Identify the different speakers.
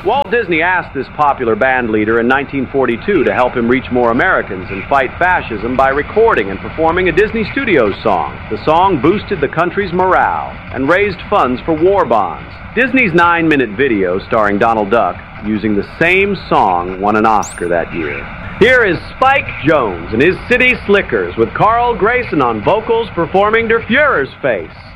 Speaker 1: Walt Disney asked this popular band leader in 1942 to help him reach more Americans and fight fascism by recording and performing a Disney Studios song. The song boosted the country's morale and raised funds for war bonds. Disney's 9-minute video starring Donald Duck using the same song won an Oscar that year. Here is Spike Jones and his City Slickers with Carl Grayson on vocals performing Der Fuhrer's Face.